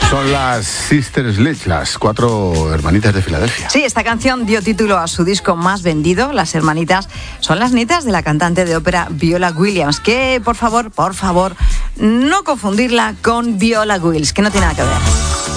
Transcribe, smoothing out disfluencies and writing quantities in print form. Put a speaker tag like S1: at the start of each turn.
S1: Son las Sister Sledge, las 4 hermanitas de Filadelfia.
S2: Sí, esta canción dio título a su disco más vendido. Las hermanitas son las nietas de la cantante de ópera Viola Williams, que por favor, no confundirla con Viola Wills, que no tiene nada que ver.